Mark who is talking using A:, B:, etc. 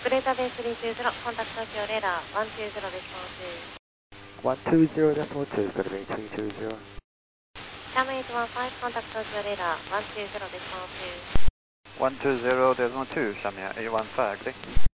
A: Greater Bay 320, contact Tokyo radar 120.2.
B: 120.2, Greater Bay 320.
A: Channel 815, contact Tokyo radar 120.2.
C: 120.2,下面 815，对。